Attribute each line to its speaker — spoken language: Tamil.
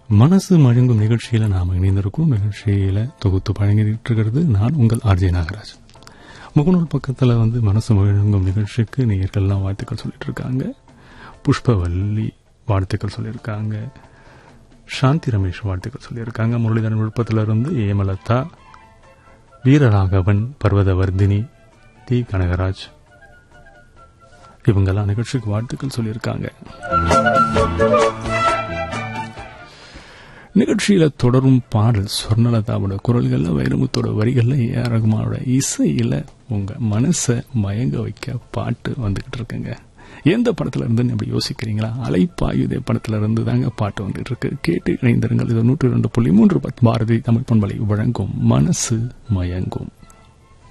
Speaker 1: மனசு மயங்கும் நிகழ்ச்சியில நாம் இணைந்திருக்கோம். நிகழ்ச்சியில தொகுத்து பழங்கிட்டு இருக்கிறது நான் உங்கள் ஆர்ஜே நாகராஜ். முகநூல் பக்கத்தில் மனசு மயங்கும் நிகழ்ச்சிக்கு நேயர்கள்லாம் வாழ்த்துக்கள் சொல்லிட்டு இருக்காங்க. புஷ்பவல்லி வாழ்த்துக்கள் சொல்லியிருக்காங்க. சாந்தி ரமேஷ் வாழ்த்துக்கள் சொல்லியிருக்காங்க. முரளிதரன் விழுப்பத்திலிருந்து ஏமலதா, வீரராகவன், பர்வதவர்தினி, டி கனகராஜ் இவங்கெல்லாம் நிகழ்ச்சிக்கு வாழ்த்துக்கள் சொல்லியிருக்காங்க. நிகழ்ச்சியில தொடரும் பாடல் சொர்ணலதாவோட குரல்கள்ல, வைரமுத்தோட வரிகள்ல, ஏஆர் ரகுமானோட இசையில உங்க மனசை மயங்க வைக்க பாட்டு வந்துகிட்டு இருக்குங்க. எந்த படத்துல இருந்து அப்படி யோசிக்கிறீங்களா? அலைப்பாயுதே படத்துல இருந்து தாங்க பாட்டு வந்துட்டு இருக்கு. கேட்டு இணைந்திருங்கள். இது 102.3 பாரதி தமிழ் பண்பலை வழங்கும் மனசு மயங்கும்.